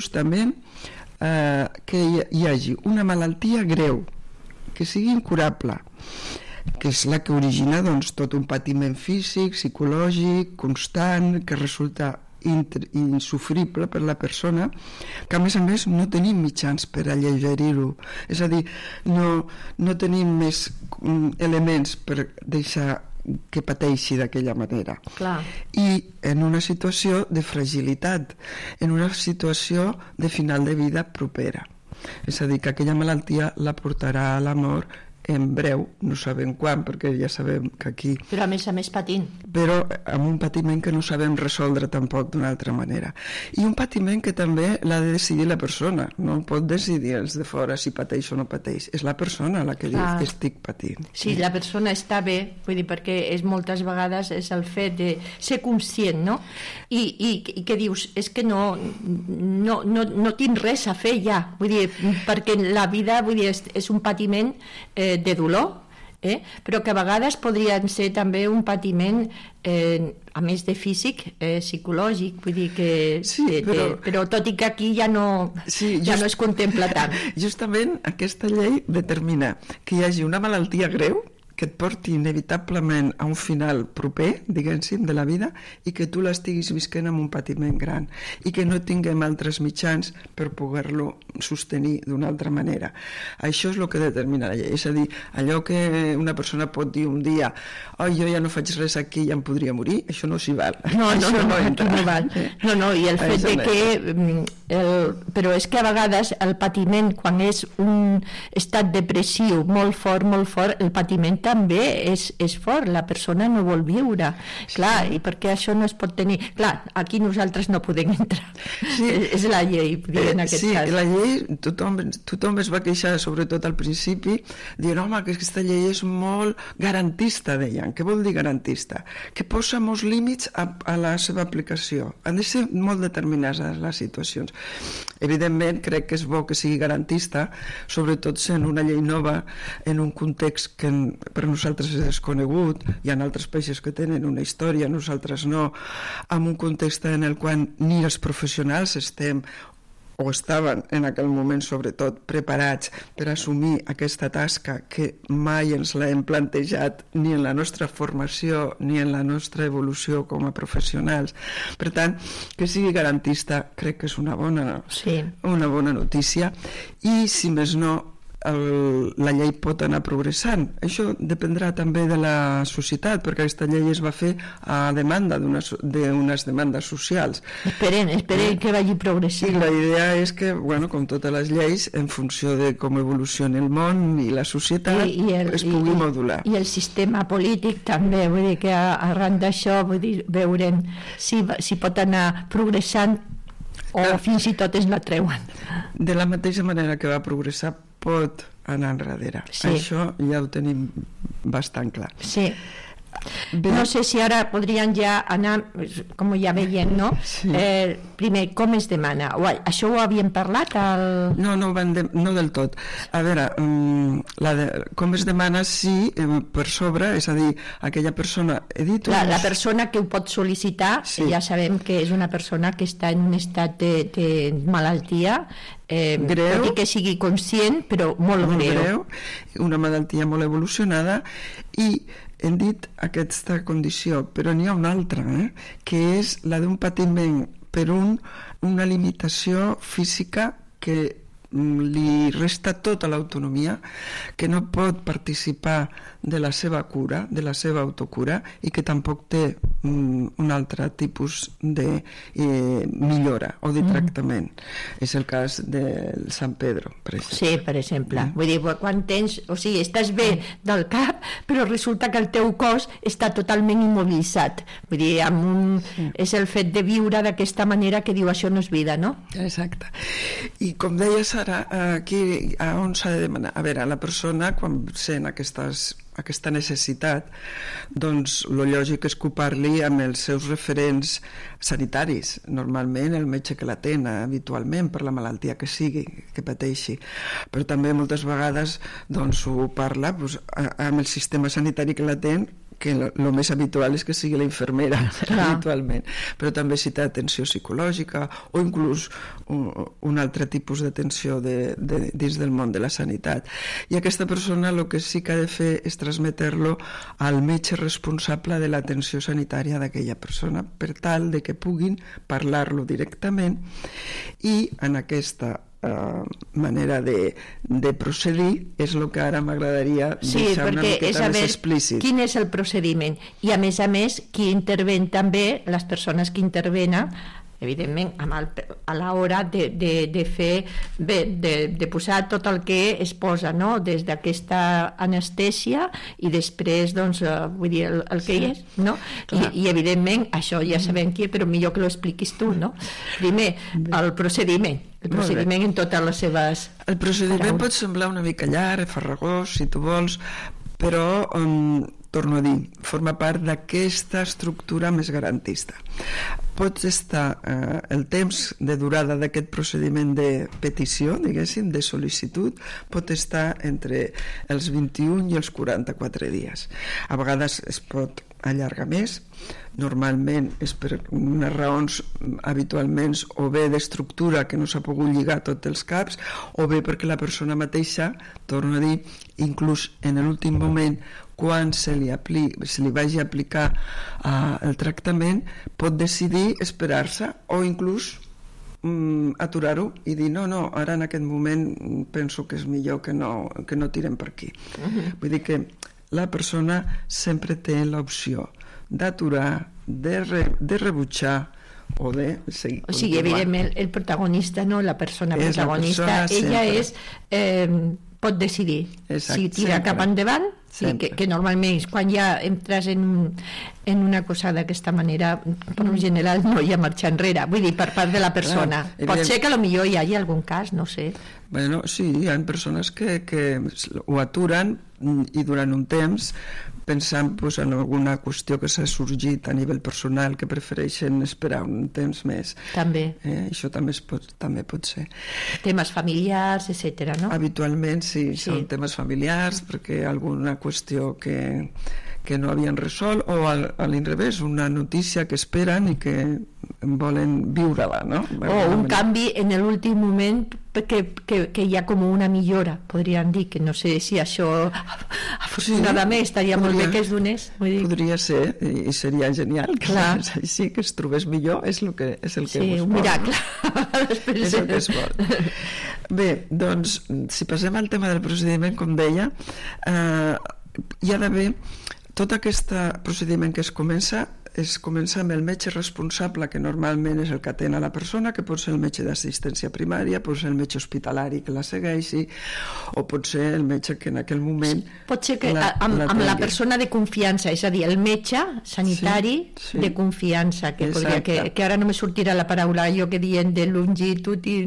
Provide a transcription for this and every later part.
justament que hi hagi una malaltia greu, que sigui incurable, que és la que origina doncs, tot un patiment físic, psicològic, constant, que resulta insufrible per la persona, que a més no tenim mitjans per alleugerir-ho, és a dir, no tenim més elements per deixar que pateixi d'aquella manera. Clar. I en una situació de fragilitat, en una situació de final de vida propera, és a dir, que aquella malaltia la portarà a la mort en breu, no sabem quan, perquè ja sabem que aquí... Però a més patint. Però amb un patiment que no sabem resoldre tampoc d'una altra manera. I un patiment que també l'ha de decidir la persona, no pot decidir els de fora si pateix o no pateix. És la persona la que diu que estic patint. Sí, la persona està bé, vull dir, perquè moltes vegades és el fet de ser conscient, no? I que dius, és que no tinc res a fer ja, vull dir, perquè la vida, vull dir, és un patiment de dolor, però que a vegades podrien ser també un patiment a més de físic, psicològic, vull dir que però tot i que aquí ja no es contempla tant. Justament aquesta llei determina que hi hagi una malaltia greu que et porti inevitablement a un final proper, diguéssim, de la vida, i que tu l'estiguis visquent amb un patiment gran i que no tinguem altres mitjans per poder-lo sostenir d'una altra manera. Això és el que determina la llei. És a dir, allò que una persona pot dir un dia jo ja no faig res aquí i em podria morir, això no s'hi val. No val. No, i el fet de que... Però és que a vegades el patiment, quan és un estat depressiu molt fort, el patiment també és fort, la persona no vol viure, clar, i perquè això no es pot tenir, clar, aquí nosaltres no podem entrar, és la llei en aquest cas. Sí, la llei, tothom es va queixar, sobretot al principi, dient, home, que aquesta llei és molt garantista, deien. Què vol dir garantista? Que posa molts límits a la seva aplicació, han de ser molt determinades les situacions. Evidentment, crec que és bo que sigui garantista, sobretot sent una llei nova en un context que per nosaltres és desconegut, hi ha altres països que tenen una història, nosaltres no, en un context en el qual ni els professionals estem o estaven en aquell moment sobretot preparats per assumir aquesta tasca que mai ens l'hem plantejat ni en la nostra formació ni en la nostra evolució com a professionals. Per tant, que sigui garantista crec que és una bona notícia i si més no la llei pot anar progressant. Això dependrà també de la societat, perquè aquesta llei es va fer a demanda d'unes demandes socials. Esperen que vagi progressant. I la idea és que, com totes les lleis, en funció de com evoluciona el món i la societat, es pugui modular. I el sistema polític també, vull dir que arran d'això veurem si pot anar progressant o fins i tot es la treuen. De la mateixa manera que va progressar pot anar enrere. Això ja ho tenim bastant clar. Sí. No sé si ara podrien ja anar, com ja veiem, no? Sí. Primer, com es demana? Això ho havíem parlat? No del tot. A veure, com es demana si per sobre, és a dir, aquella persona... La persona que ho pot sol·licitar, ja sabem que és una persona que està en un estat de malaltia greu, tot i que sigui conscient, però molt greu. Una malaltia molt evolucionada i hem dit aquesta condició, però n'hi ha una altra, que és la d'un patiment per una limitació física que li resta tota l'autonomia, que no pot participar de la seva cura, de la seva autocura, i que tampoc té un altre tipus de millora o de tractament. És el cas del Sant Pedro, per exemple. Sí, per exemple. Vull dir, quan tens... O sigui, estàs bé del cap, però resulta que el teu cos està totalment immobilitzat. Vull dir, és el fet de viure d'aquesta manera que diu això no és vida, no? Exacte. I com deies ara, aquí on s'ha de demanar? A veure, la persona quan sent aquesta necessitat, doncs el lògic és que ho parli amb els seus referents sanitaris, normalment el metge que l'atén habitualment per la malaltia que sigui, que pateixi, però també moltes vegades doncs ho parla amb el sistema sanitari que l'atén, que el més habitual és que sigui la infermera habitualment, però també si té atenció psicològica o inclús un altre tipus d'atenció dins del món de la sanitat. I aquesta persona el que sí que ha de fer és transmetre-lo al metge responsable de l'atenció sanitària d'aquella persona per tal de que puguin parlar-lo directament i en aquesta manera de procedir és el que ara m'agradaria deixar una miqueta més explícit. Quin és el procediment i a més, qui interven també, les persones que intervenen evidentment a l'hora de fer de posar tot el que es posa, no? Des d'aquesta anestèsia i després doncs, vull dir, el que hi és, no? I evidentment això ja sabem qui, però millor que ho expliquis tu, no? Primer, el procediment en totes les seves el procediment pot semblar una mica llarg, farragós, si tu vols, però torno a dir, forma part d'aquesta estructura més garantista. Pot estar el temps de durada d'aquest procediment de petició, diguéssim, de sol·licitud, pot estar entre els 21 i els 44 dies. A vegades es pot allargar més, normalment és per unes raons habitualment o bé d'estructura que no s'ha pogut lligar tots els caps o bé perquè la persona mateixa, torno a dir, inclús en l'últim moment quan se li vagi a aplicar el tractament pot decidir esperar-se o inclús aturar-ho i dir no, ara en aquest moment penso que és millor que no tirem per aquí. Vull dir que la persona sempre té l'opció d'aturar, de rebutjar o de seguir. O sigui, evidentment, el protagonista, no la persona protagonista, ella és pot decidir si tira cap endavant, que normalment quan ja entres en una cosa d'aquesta manera, per un general no hi ha marxa enrere, vull dir, per part de la persona. Pot ser que potser hi hagi algun cas, no sé. Bueno, sí, hi ha persones que ho aturen i durant un temps pensant en alguna qüestió que s'ha sorgit a nivell personal que prefereixen esperar un temps més. També. Això també pot ser. Temes familiars, etc. no? Habitualment sí, són temes familiars perquè alguna qüestió que no havien resolt o a l'inrevés, una notícia que esperen i que volen viure-la, no? O un canvi en l'últim moment que hi ha com una millora, podríem dir, que no sé si això afortunadament estaria molt bé que es donés. Podria ser, i seria genial que és així, que es trobés millor, és el que es vol. Sí, un miracle. És el que es vol. Bé, doncs, si passem al tema del procediment, com deia, hi ha d'haver tot aquest procediment que es comença amb el metge responsable, que normalment és el que atén a la persona, que pot ser el metge d'assistència primària, pot ser el metge hospitalari que la segueixi, o pot ser el metge que en aquell moment... Pot ser que amb la persona de confiança, és a dir, el metge sanitari de confiança, que ara no me sortirà la paraula, allò que diuen de longitud i...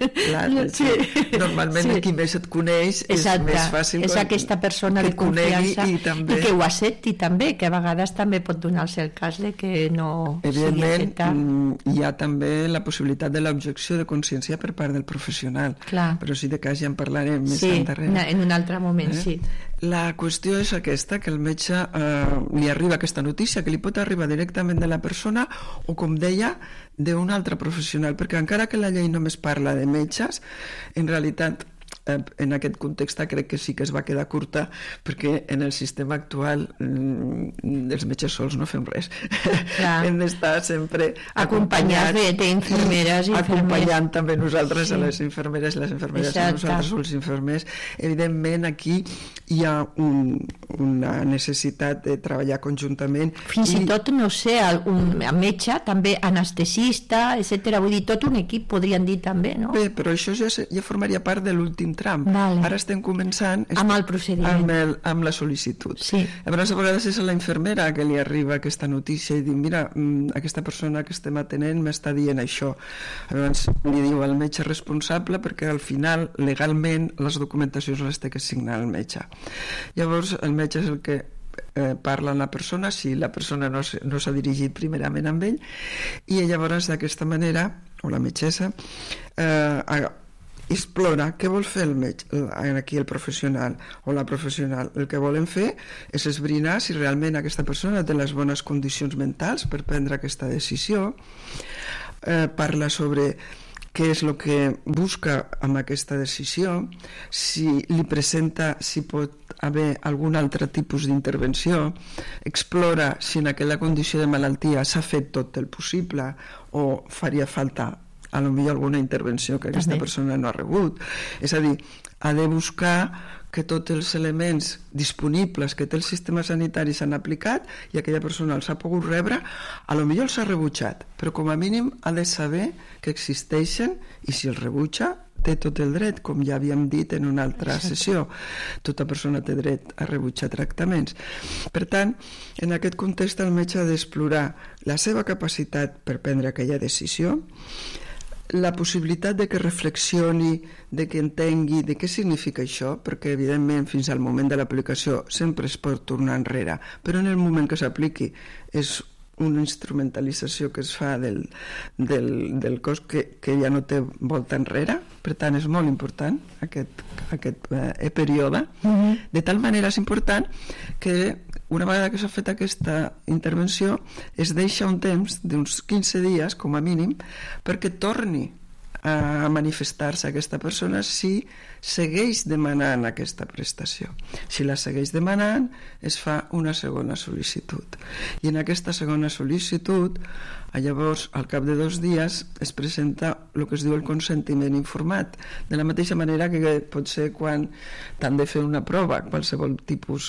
Normalment qui més et coneix és més fàcil és aquesta persona de confiança i que ho accepti també, que a vegades també pot donar-se el cas de que no sigui acceptat. Hi ha també la possibilitat de l'objecció de consciència per part del professional. Però si de cas ja en parlarem més endarrere. En un altre moment, sí. La qüestió és aquesta, que el metge li arriba aquesta notícia, que li pot arribar directament de la persona o, com deia, d'un altre professional, perquè encara que la llei només parla de metges, en realitat en aquest context crec que sí que es va quedar curta, perquè en el sistema actual els metges sols no fem res. Hem d'estar sempre acompanyats d'infermeres i acompanyant també nosaltres a les infermeres i les infermeres a nosaltres o els infermers. Evidentment aquí hi ha una necessitat de treballar conjuntament. Fins i tot, no sé, un metge, també anestesista, etc. Vull dir, tot un equip podrien dir també, no? Bé, però això ja formaria part de l'últim tram. Ara estem començant amb el procediment, amb la sol·licitud. Llavors a vegades és a la infermera que li arriba aquesta notícia i diu, mira, aquesta persona que estem atenent m'està dient això. Llavors li diu al metge responsable, perquè al final legalment les documentacions les té que signar el metge. Llavors el metge és el que parla amb la persona, si la persona no s'ha dirigit primerament amb ell, i llavors d'aquesta manera, o la metgessa, explora què vol fer el metge, aquí el professional o la professional. El que volen fer és esbrinar si realment aquesta persona té les bones condicions mentals per prendre aquesta decisió. Parla sobre què és el que busca amb aquesta decisió, si li presenta, si pot haver algun altre tipus d'intervenció, explora si en aquella condició de malaltia s'ha fet tot el possible o faria falta a lo millor alguna intervenció que aquesta persona no ha rebut. És a dir, ha de buscar que tots els elements disponibles que té el sistema sanitari s'han aplicat i aquella persona els ha pogut rebre, a lo millor els ha rebutjat, però com a mínim ha de saber que existeixen i si els rebutja té tot el dret, com ja havíem dit en una altra sessió. Tota persona té dret a rebutjar tractaments. Per tant, en aquest context el metge ha d'explorar la seva capacitat per prendre aquella decisió, la possibilitat de que reflexioni, de que entengui de què significa això, perquè evidentment fins al moment de l'aplicació sempre es pot tornar enrere, però en el moment que s'apliqui és una instrumentalització que es fa del cos que ja no té volta enrere, per tant és molt important aquest període. De tal manera és important que una vegada que s'ha fet aquesta intervenció es deixa un temps d'uns 15 dies com a mínim perquè torni a manifestar-se aquesta persona si segueix demanant aquesta prestació. Si la segueix demanant, es fa una segona sol·licitud. I en aquesta segona sol·licitud, llavors, al cap de 2 dies, es presenta el que es diu el consentiment informat. De la mateixa manera que pot ser quan t'han de fer una prova, qualsevol tipus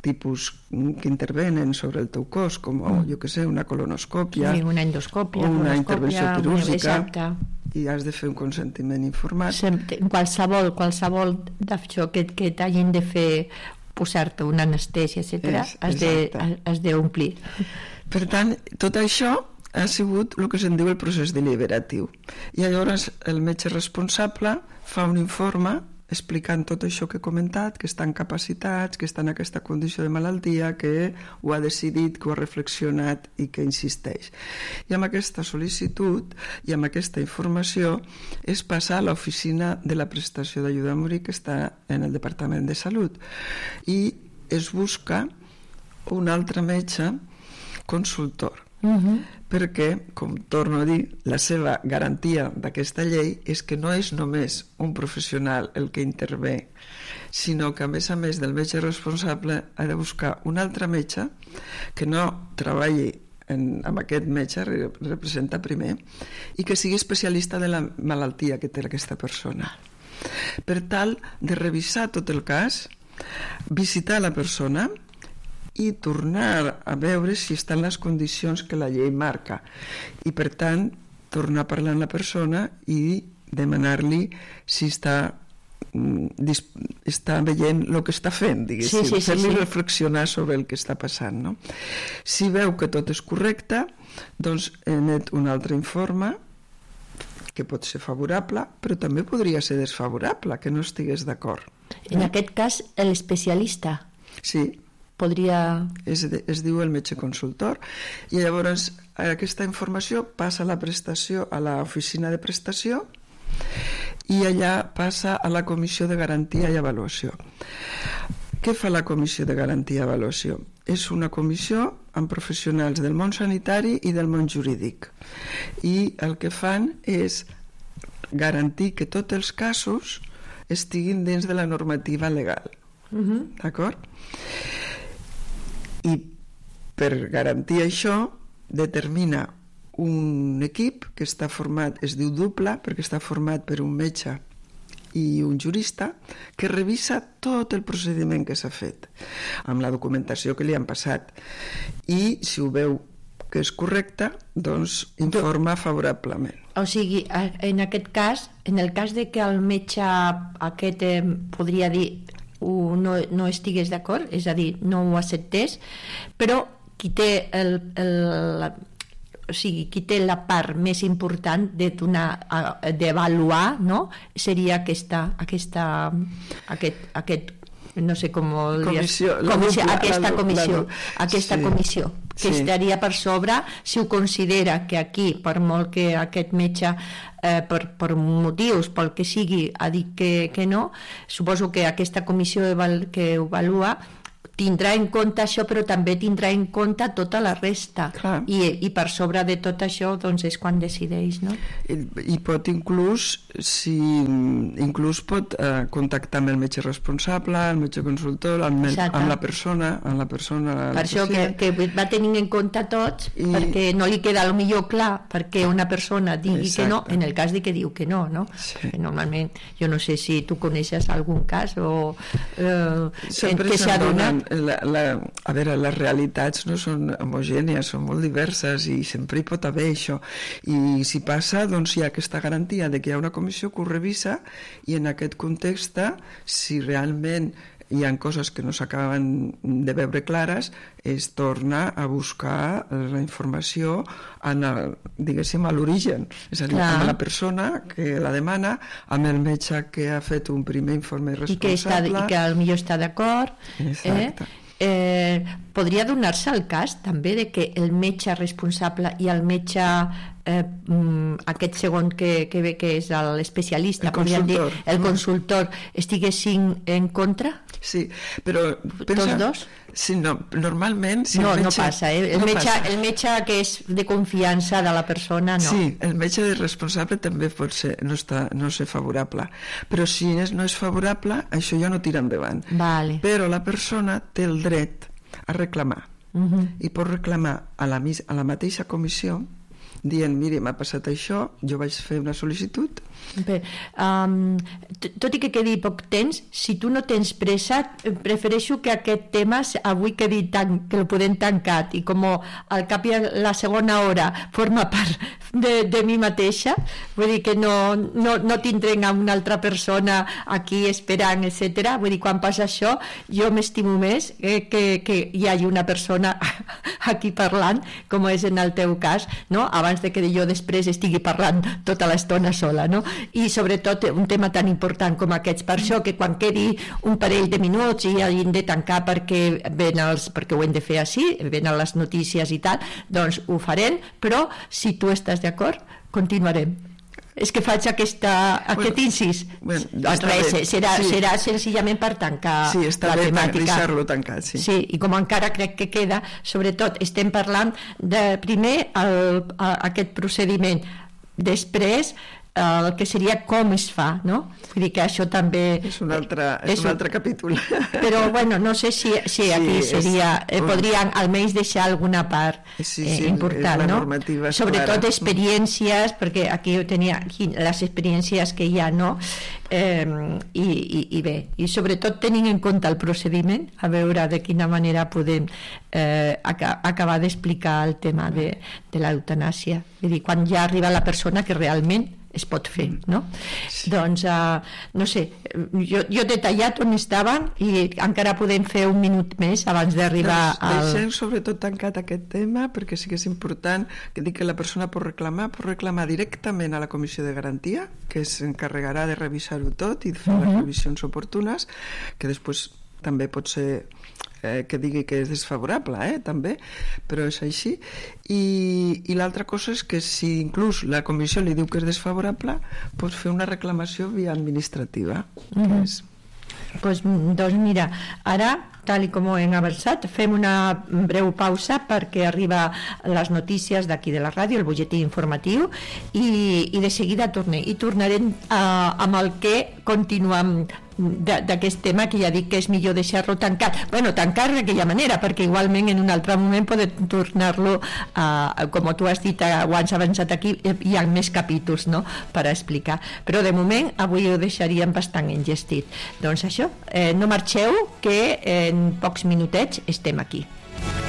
que intervenen sobre el teu cos, com, jo què sé, una colonoscòpia, una endoscòpia, o una intervenció quirúrgica, i has de fer un consentiment informat. Qualsevol d'acció que t'hagin de fer, posar-te una anestèsia, etc., has d'omplir. Per tant, tot això ha sigut el que se'n diu el procés deliberatiu. I llavors el metge responsable fa un informe explicant tot això que he comentat, que estan capacitats, que està en aquesta condició de malaltia, que ho ha decidit, que ho ha reflexionat i que insisteix. I amb aquesta sol·licitud i amb aquesta informació es passa a l'oficina de la prestació d'ajuda a morir que està en el Departament de Salut i es busca un altre metge consultor. Perquè, com torno a dir, la seva garantia d'aquesta llei és que no és només un professional el que intervé, sinó que a més del metge responsable ha de buscar un altre metge que no treballi amb aquest metge, representa primer, i que sigui especialista de la malaltia que té aquesta persona. Per tal de revisar tot el cas, visitar la persona i tornar a veure si estan les condicions que la llei marca i per tant tornar a parlar amb la persona i demanar-li si està veient el que està fent, diguéssim, fer-li reflexionar sobre el que està passant, no? Si veu que tot és correcte, doncs emet un altre informe que pot ser favorable, però també podria ser desfavorable, que no estigués d'acord. En aquest cas, l'especialista. Sí. Es diu el metge consultor i llavors aquesta informació passa a la prestació a l'oficina de prestació i allà passa a la comissió de garantia i avaluació. Què fa la comissió de garantia i avaluació? És una comissió amb professionals del món sanitari i del món jurídic i el que fan és garantir que tots els casos estiguin dins de la normativa legal. D'acord? I per garantir això determina un equip que està format, es diu doble, perquè està format per un metge i un jurista que revisa tot el procediment que s'ha fet amb la documentació que li han passat i si ho veu que és correcte, doncs informa favorablement. O sigui, en aquest cas, en el cas de que el metge aquest podria dir no estigués d'acord, és a dir, no ho acceptés, però qui té qui té la part més important d'avaluar, no? Seria aquest no sé com comissió, aquesta comissió que estaria per sobre, si ho considera que aquí, per molt que aquest metge per motius, pel que sigui, ha dit que no, suposo que aquesta comissió que evalua tindrà en compte això, però també tindrà en compte tota la resta. I per sobre de tot això doncs és quan decideix, no? I pot inclús pot contactar amb el metge responsable, el metge consultor, amb la persona per això que va tenint en compte tots, perquè no li queda el millor clar perquè una persona digui que no, en el cas de que diu que no, no? Normalment, jo no sé si tu coneixes algun cas o que s'ha donat. A veure, les realitats no són homogènies, són molt diverses i sempre hi pot haver això, i si passa, doncs hi ha aquesta garantia de que hi ha una comissió que ho revisa, i en aquest context, si realment hi ha coses que no s'acaben de veure clares, es torna a buscar la informació diguéssim a l'origen, és a dir, amb la persona que la demana, amb el metge que ha fet un primer informe responsable i que potser està d'acord. Podria donar-se el cas també de que el metge responsable i el metge aquest segon que és l'especialista, el consultor, estiguessin en contra? Sí, però tots dos? Sí, no, normalment no passa, el metge que és de confiança de la persona, no. Sí, el metge responsable també pot ser, no ser favorable, però si no és favorable, això ja no tira endavant. Però la persona té el dret a reclamar, i pot reclamar a la mateixa comissió dient, miri, m'ha passat això, jo vaig fer una sol·licitud. Bé, tot i que quedi poc temps, si tu no tens pressa, prefereixo que aquest tema avui que el podem tancar, i com al cap i a la segona hora forma part de mi mateixa, vull dir que no tindrem una altra persona aquí esperant, etc. Vull dir, quan passa això, jo m'estimo més que hi hagi una persona aquí parlant, com és en el teu cas, no? Abans de que jo després estigui parlant tota l'estona sola, no? I sobretot un tema tan important com aquests, per això que quan quedi un parell de minuts i hagin de tancar perquè ho hem de fer així, venen les notícies i tal, doncs ho farem, però si tu estàs d'acord, continuarem. És que faig aquest incís. Serà senzillament per tancar la temàtica. Sí, està bé deixar-lo tancat, sí. Sí, i com encara crec que queda, sobretot estem parlant de primer aquest procediment, després el que seria com es fa, no? Vull dir que això també és un altre capítol, però bueno, no sé si aquí podrien almenys deixar alguna part important, no? Sobretot experiències, perquè aquí jo tenia les experiències que hi ha, no? I bé, i sobretot tenint en compte el procediment, a veure de quina manera podem acabar d'explicar el tema de l'eutanàsia, vull dir, quan ja arriba la persona que realment es pot fer, no? Sí. Doncs, no sé, jo he detallat on estàvem i encara podem fer un minut més abans d'arribar Deixem sobretot tancat aquest tema, perquè sí que és important que dic que la persona pot reclamar directament a la comissió de garantia, que s'encarregarà de revisar-ho tot i de fer les revisions oportunes, que després també pot ser que digui que és desfavorable, també, però és així. I l'altra cosa és que si inclús la comissió li diu que és desfavorable, pot fer una reclamació via administrativa. Doncs mira, ara, tal com ho hem avançat, fem una breu pausa perquè arriba les notícies d'aquí de la ràdio, el butlletí informatiu, i de seguida tornarem amb el que continuem d'aquest tema, que ja dic que és millor deixar-lo tancat, tancar d'aquella manera, perquè igualment en un altre moment podem tornar-lo com tu has dit, ho has avançat aquí, hi ha més capítols, no?, per explicar, però de moment avui ho deixaríem bastant engestit. Doncs això, no marxeu, que en pocs minutets estem aquí.